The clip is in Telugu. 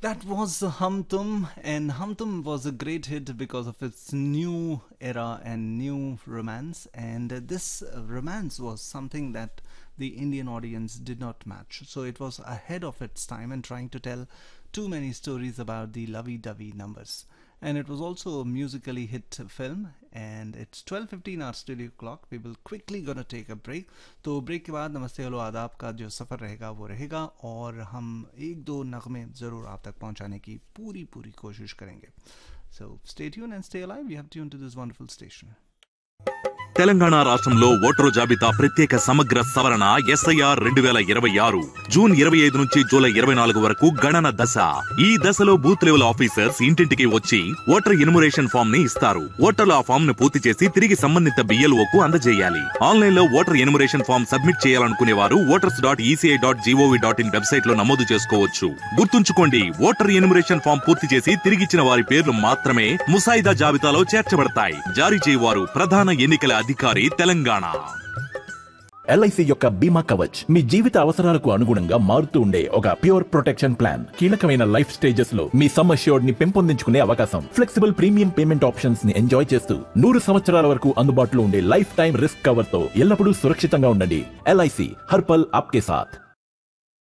That was Hum Tum, and Hum Tum was a great hit because of its new era and new romance. And this romance was something that the Indian audience did not match. So it was ahead of its time and trying to tell too many stories about the lovey-dovey numbers. And it was also a musically hit film, and it's 12:15 our studio clock. We will quickly gonna take a break. तो ब्रेक के बाद नमस्ते हेलो आदाब का जो सफ़र रहेगा वो रहेगा, और हम एक दो नगमे ज़रूर आप तक पहुंचाने की पूरी पूरी कोशिश करेंगे. So stay tuned and stay alive. You have tuned to this wonderful station. Telangana రాష్ట్రంలో ఓటరు జాబితా ప్రత్యేక సమగ్ర సవరణ SIR 2026 జూన్ 25 నుంచి జూలై 24 వరకు గణన దశ. ఈ దశలో బూత్ లెవెల్ ఆఫీసర్స్ ఇంటింటికి వచ్చి ఓటర్ ఎన్యుమరేషన్ ఫామ్ ని ఇస్తారు. ఓటర్లు ఆ ఫామ్ ను పూర్తి చేసి తిరిగి సంబంధిత BLOకు అందజేయాలి. ఆన్లైన్ లో ఓటర్ ఎన్యుమరేషన్ ఫామ్ సబ్మిట్ చేయాలనుకునే వారు voters.eci.gov.in వెబ్సైట్ లో నమోదు చేసుకోవచ్చు. గుర్తుంచుకోండి, ఓటర్ ఎన్యుమరేషన్ ఫామ్ పూర్తి చేసి తిరిగిచ్చిన వారి పేర్లు మాత్రమే ముసాయిదా జాబితాలో చేర్చబడతాయి. జారీ చేయవారు ప్రధాన ఎన్నికల అధికారి, తెలంగాణ. LIC యొక్క బీమా కవచ్ మీ జీవిత అవసరాలకు అనుగుణంగా మారుతూ ఉండే ఒక ప్యూర్ ప్రొటెక్షన్ ప్లాన్. కీలకమైన లైఫ్ స్టేజెస్ లో మీ సమ్ అష్యూర్డ్ ని పెంపొందించుకునే అవకాశం, ఫ్లెక్సిబుల్ ప్రీమియం పేమెంట్ ఆప్షన్స్ ని ఎంజాయ్ చేస్తూ 100 సంవత్సరాల వరకు అందుబాటులో ఉండే లైఫ్ టైం రిస్క్ కవర్ తో ఎల్లప్పుడూ సురక్షితంగా ఉండండి. LIC హర్ పల్ ఆప్కే సాథ్.